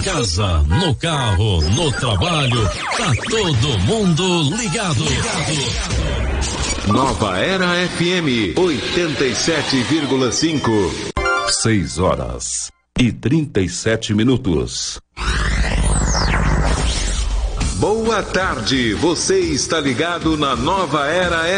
casa, no carro, no trabalho, tá todo mundo ligado. Nova Era FM 87,5. 6h37. Boa tarde, você está ligado na Nova Era